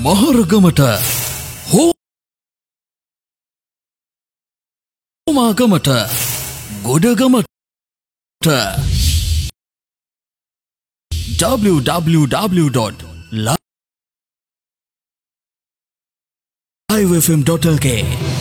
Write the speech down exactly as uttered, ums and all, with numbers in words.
මහරගමට හෝ මාගමට ගොඩගමට w w w dot live f m dot l k